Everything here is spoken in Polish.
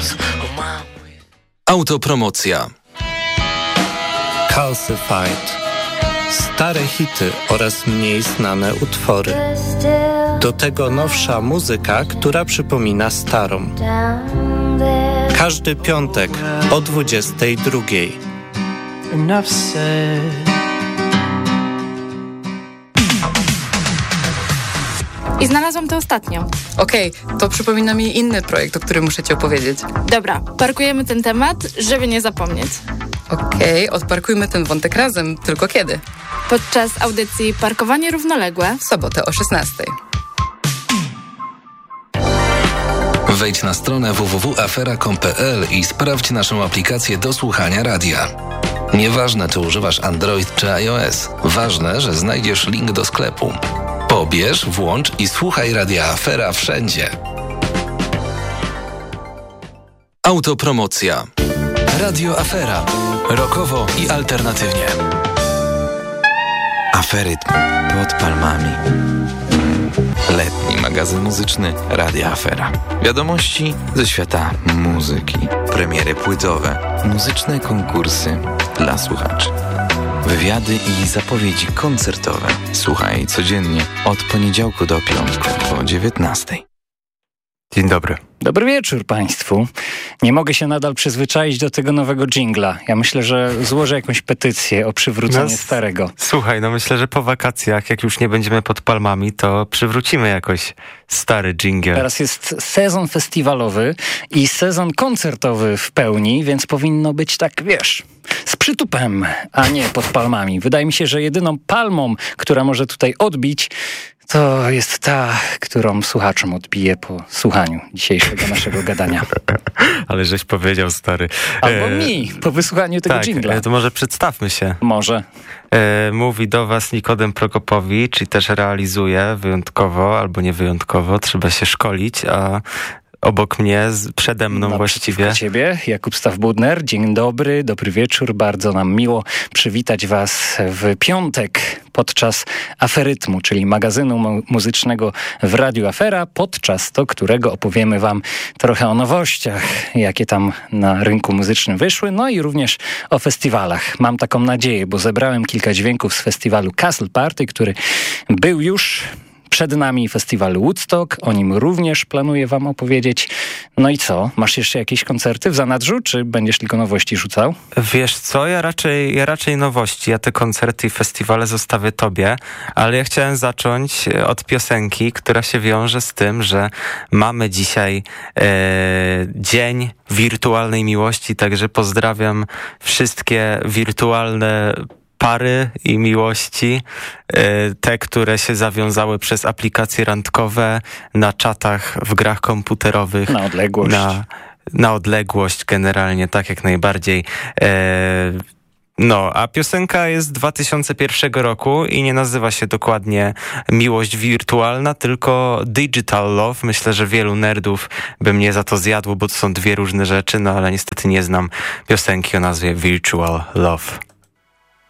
Autopromocja. Calcified. Stare hity oraz mniej znane utwory. Do tego nowsza muzyka, która przypomina starą. Każdy piątek o 22:00. I znalazłam to ostatnio. Okej, to przypomina mi inny projekt, o którym muszę ci opowiedzieć. Dobra, parkujemy ten temat, żeby nie zapomnieć. Okej, odparkujmy ten wątek razem, tylko kiedy? Podczas audycji Parkowanie Równoległe W sobotę o 16:00. Wejdź na stronę www.afera.com.pl i sprawdź naszą aplikację do słuchania radia. Nieważne, czy używasz Android czy iOS, ważne, że znajdziesz link do sklepu. Pobierz, włącz i słuchaj Radia Afera wszędzie. Autopromocja. Radio Afera. Rockowo i alternatywnie. Aferytm pod palmami. Letni magazyn muzyczny Radia Afera. Wiadomości ze świata muzyki. Premiery płytowe. Muzyczne konkursy dla słuchaczy. Wywiady i zapowiedzi koncertowe. Słuchaj codziennie od poniedziałku do piątku o 19:00. Dzień dobry. Dobry wieczór Państwu. Nie mogę się nadal przyzwyczaić do tego nowego dżingla. Ja myślę, że złożę jakąś petycję o przywrócenie starego. Słuchaj, myślę, że po wakacjach, jak już nie będziemy pod palmami, to przywrócimy jakoś stary dżingiel. Teraz jest sezon festiwalowy i sezon koncertowy w pełni, więc powinno być tak, wiesz, z przytupem, a nie pod palmami. Wydaje mi się, że jedyną palmą, która może tutaj odbić, to jest ta, którą słuchaczom odbije po słuchaniu dzisiejszego naszego gadania. Ale żeś powiedział, stary. Albo mi, po wysłuchaniu tego dżingla. To może przedstawmy się. Może. Mówi do was Nikodem Prokopowicz i też realizuje wyjątkowo albo niewyjątkowo. Trzeba się szkolić, a obok mnie, przede mną właściwie. Ciebie, Jakub Stawbudner. Dzień dobry, dobry wieczór. Bardzo nam miło przywitać was w piątek podczas Aferytmu, czyli magazynu muzycznego w Radiu Afera, podczas którego opowiemy wam trochę o nowościach, jakie tam na rynku muzycznym wyszły, no i również o festiwalach. Mam taką nadzieję, bo zebrałem kilka dźwięków z festiwalu Castle Party, który był już przed nami, festiwal Woodstock, o nim również planuję wam opowiedzieć. No i co? Masz jeszcze jakieś koncerty w zanadrzu, czy będziesz tylko nowości rzucał? Wiesz co, ja raczej nowości. Ja te koncerty i festiwale zostawię tobie, ale ja chciałem zacząć od piosenki, która się wiąże z tym, że mamy dzisiaj dzień wirtualnej miłości, także pozdrawiam wszystkie wirtualne pary i miłości, te, które się zawiązały przez aplikacje randkowe, na czatach, w grach komputerowych. Na odległość. Na odległość generalnie, tak jak najbardziej. A piosenka jest z 2001 roku i nie nazywa się dokładnie Miłość Wirtualna, tylko Digital Love. Myślę, że wielu nerdów by mnie za to zjadło, bo to są dwie różne rzeczy, ale niestety nie znam piosenki o nazwie Virtual Love.